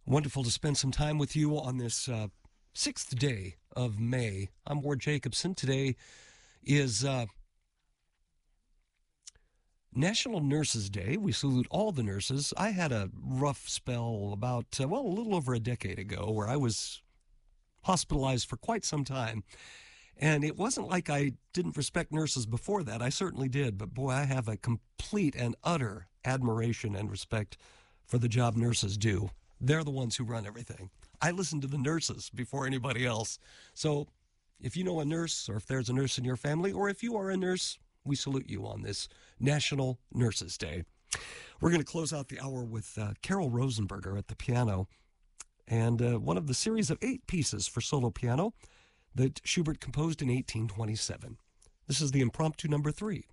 Wonderful to spend some time with you on this sixth day of May. I'm Ward Jacobson. Today is National Nurses Day. We salute all the nurses. I had a rough spell about, a little over a decade ago where I was hospitalized for quite some time. And it wasn't like I didn't respect nurses before that. I certainly did. But boy, I have a complete and utter admiration and respect for the job nurses do. They're the ones who run everything. I listen to the nurses before anybody else. So if you know a nurse, or if there's a nurse in your family, or if you are a nurse, we salute you on this National Nurses Day. We're going to close out the hour with Carol Rosenberger at the piano, and one of the series of 8 pieces for solo piano that Schubert composed in 1827. This is the Impromptu number 3.